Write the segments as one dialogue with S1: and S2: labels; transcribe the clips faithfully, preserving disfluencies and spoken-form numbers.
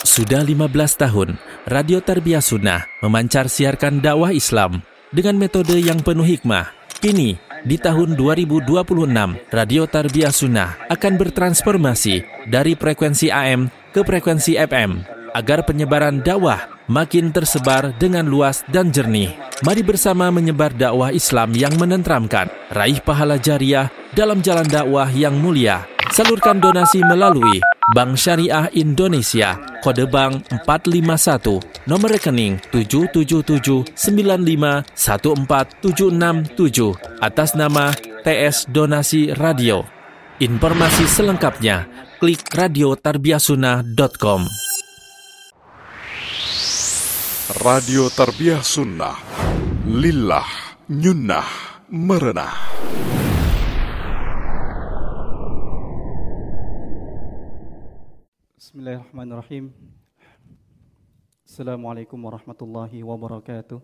S1: Sudah lima belas tahun, Radio Tarbiyah Sunnah memancar siarkan dakwah Islam dengan metode yang penuh hikmah. Kini, di tahun dua ribu dua puluh enam, Radio Tarbiyah Sunnah akan bertransformasi dari frekuensi A M ke frekuensi F M agar penyebaran dakwah makin tersebar dengan luas dan jernih. Mari bersama menyebar dakwah Islam yang menenteramkan, raih pahala jariah dalam jalan dakwah yang mulia. Salurkan donasi melalui Bank Syariah Indonesia, kode bank empat lima satu, nomor rekening tujuh tujuh tujuh sembilan lima satu empat tujuh enam tujuh, atas nama T S Donasi Radio. Informasi selengkapnya, klik radio tarbiyah sunnah dot com.
S2: Radio Tarbiyah Sunnah, lillah, nyunnah, merenah.
S3: Bismillahirrahmanirrahim. Assalamualaikum warahmatullahi wabarakatuh.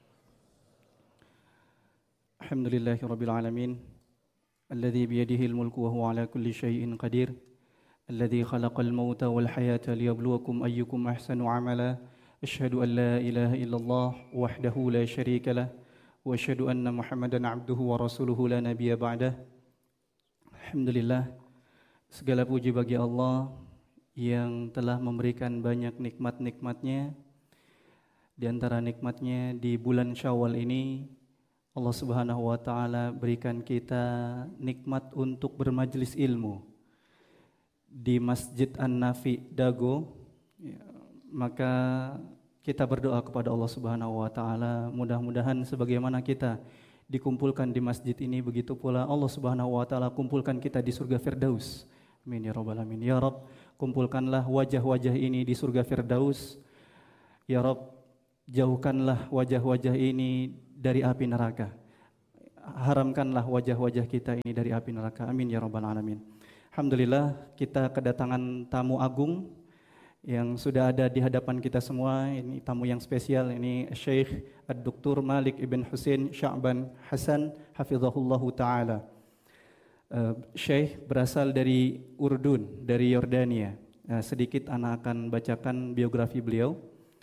S3: Alhamdulillahirabbil alamin. Alladzi biyadihi al-mulku wa huwa ala kulli syai'in qadir. Alladzi khalaqal mauta wal hayata liyabluwakum ayyukum ahsanu amala. Asyhadu an la ilaha illallah wahdahu la syarika lah wa asyhadu anna Muhammadan abduhu wa rasuluhu la nabiyya ba'dah. Alhamdulillah, segala puji bagi Allah yang telah memberikan banyak nikmat-nikmatnya. Di antara nikmatnya di bulan Syawal ini, Allah Subhanahu wa taala berikan kita nikmat untuk bermajlis ilmu di Masjid An-Nafi Dago. Ya, maka kita berdoa kepada Allah Subhanahu wa taala, mudah-mudahan sebagaimana kita dikumpulkan di masjid ini, begitu pula Allah Subhanahu wa taala kumpulkan kita di surga Firdaus. Amin ya rabbal alamin. Ya Rabb, kumpulkanlah wajah-wajah ini di surga Firdaus. Ya Rabb, jauhkanlah wajah-wajah ini dari api neraka. Haramkanlah wajah-wajah kita ini dari api neraka. Amin ya rabbal alamin. Alhamdulillah, kita kedatangan tamu agung yang sudah ada di hadapan kita semua. Ini tamu yang spesial, ini Syekh Ad-Doktor Malik Ibn Husain Sya'ban Hasan hafizahullahu ta'ala. Uh, Syekh berasal dari Urdun, dari Yordania. Uh, sedikit anak akan bacakan biografi beliau.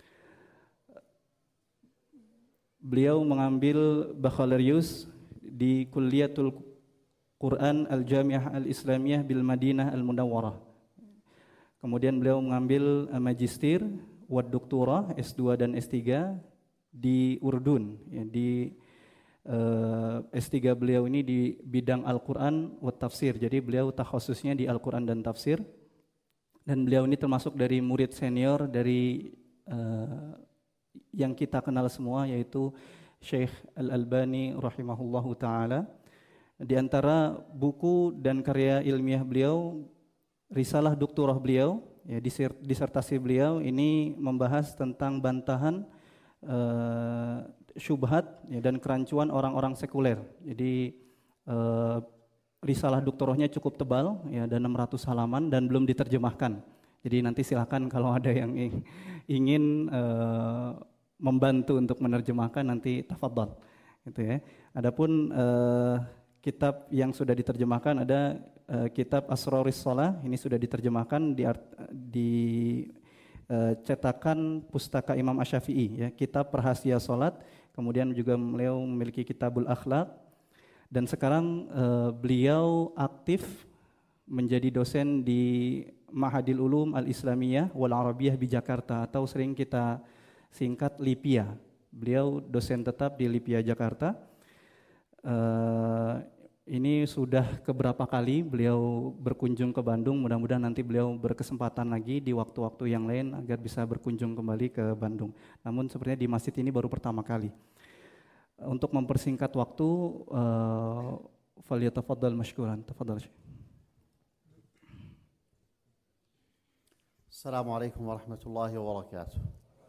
S3: Beliau mengambil Baccalaureus di Kulliyatul Quran Al-Jami'ah Al-Islamiyah bil Madinah Al-Munawwarah. Kemudian beliau mengambil uh, Magister wa Doktora S dua dan S tiga di Urdun, ya, di Uh, S tiga beliau ini di bidang Al-Quran wa Tafsir. Jadi beliau takhususnya di Al-Quran dan Tafsir. Dan beliau ini termasuk dari murid senior dari uh, yang kita kenal semua, yaitu Syekh Al-Albani rahimahullahu ta'ala. Di antara buku dan karya ilmiah beliau, risalah doktorah beliau, ya, disertasi beliau ini membahas tentang bantahan uh, syubhat, ya, dan kerancuan orang-orang sekuler. Jadi uh, risalah doktorahnya cukup tebal, ya, ada enam ratus halaman dan belum diterjemahkan. Jadi nanti silakan kalau ada yang ingin uh, membantu untuk menerjemahkan, nanti tafadhal, gitu ya. Adapun uh, kitab yang sudah diterjemahkan ada uh, kitab Asroris Shalah, ini sudah diterjemahkan di di uh, cetakan Pustaka Imam Asy-Syafi'i, ya, kitab Rahasia Salat. Kemudian juga beliau memiliki Kitabul Akhlaq, dan sekarang uh, beliau aktif menjadi dosen di Ma'hadil Ulum Al-Islamiyah wal Arabiyah di Jakarta, atau sering kita singkat LIPIA. Beliau dosen tetap di LIPIA Jakarta. Uh, ini sudah keberapa kali beliau berkunjung ke Bandung. Mudah-mudahan nanti beliau berkesempatan lagi di waktu-waktu yang lain agar bisa berkunjung kembali ke Bandung. Namun sepertinya di masjid ini baru pertama kali. Untuk mempersingkat waktu, uh, falyatafaddal mashkuran. Tafadhal Syekh.
S4: Assalamualaikum warahmatullahi wabarakatuh.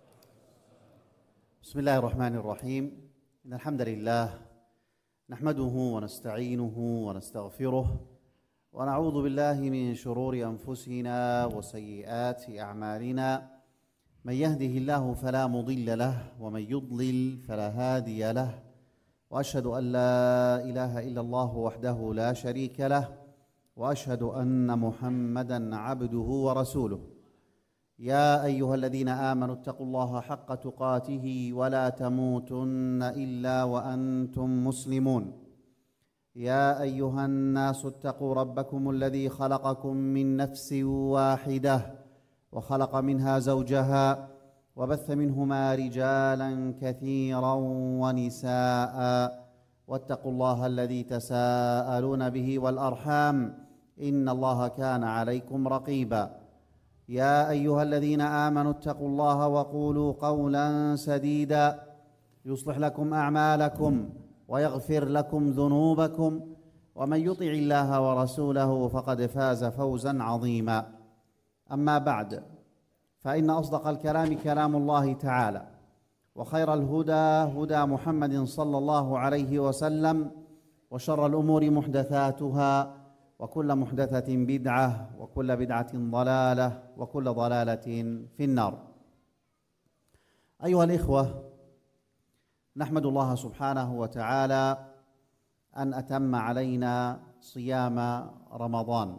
S4: Bismillahirrahmanirrahim. Innal hamdalillah nahmaduhu wa nasta'inuhu wa nastaghfiruh wa na'udzu billahi min shururi anfusina wa sayyiati a'malina. من يهده الله فلا مضل له ومن يضلل فلا هادي له وأشهد أن لا إله إلا الله وحده لا شريك له وأشهد أن محمدًا عبده ورسوله يا أيها الذين آمنوا اتقوا الله حق تقاته ولا تموتن إلا وأنتم مسلمون يا أيها الناس اتقوا ربكم الذي خلقكم من نفس واحدة وخلق منها زوجها وبث منهما رجالا كثيرا ونساء واتقوا الله الذي تساءلون به والأرحام إن الله كان عليكم رقيبا يا أيها الذين آمنوا اتقوا الله وقولوا قولا سديدا يصلح لكم أعمالكم ويغفر لكم ذنوبكم ومن يطع الله ورسوله فقد فاز فوزا عظيما أما بعد فإن أصدق الكلام كلام الله تعالى وخير الهدى هدى محمد صلى الله عليه وسلم وشر الأمور محدثاتها وكل محدثة بدعة وكل بدعة ضلالة وكل ضلالة في النار. أيها الإخوة، نحمد الله سبحانه وتعالى أن أتم علينا صيام رمضان،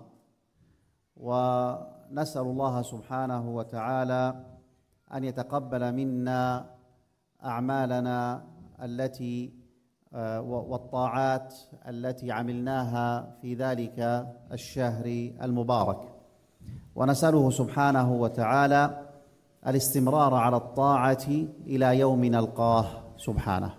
S4: ونسأل الله سبحانه وتعالى أن يتقبل منا أعمالنا التي والطاعات التي عملناها في ذلك الشهر المبارك، ونسأله سبحانه وتعالى الاستمرار على الطاعة إلى يوم نلقاه سبحانه.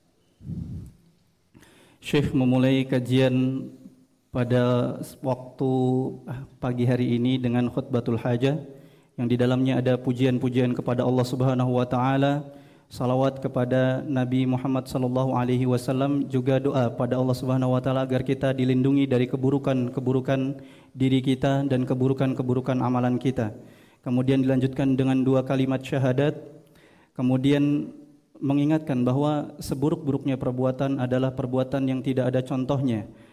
S3: Syekh memulai kajian pada waktu pagi hari ini dengan khutbatul hajah yang di dalamnya ada pujian-pujian kepada Allah Subhanahu wa taala, salawat kepada Nabi Muhammad sallallahu alaihi wasallam, juga doa pada Allah Subhanahu wa taala agar kita dilindungi dari keburukan-keburukan diri kita dan keburukan-keburukan amalan kita. Kemudian dilanjutkan dengan dua kalimat syahadat, kemudian mengingatkan bahwa seburuk-buruknya perbuatan adalah perbuatan yang tidak ada contohnya,